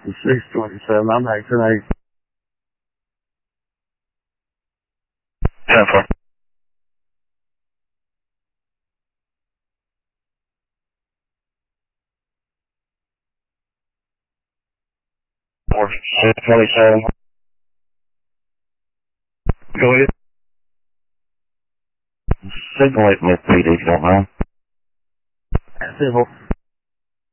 627, I'm back tonight. 10-4. Or 627. Go ahead. Signal it with PD, if you don't mind. Civil.